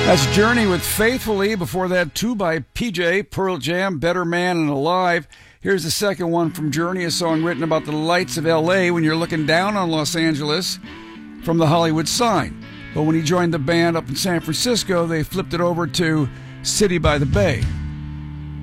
That's Journey with Faithfully. Before that, two by PJ, Pearl Jam, Better Man and Alive. Here's the second one from Journey, a song written about the lights of L.A. when you're looking down on Los Angeles from the Hollywood sign. But when he joined the band up in San Francisco, they flipped it over to City by the Bay.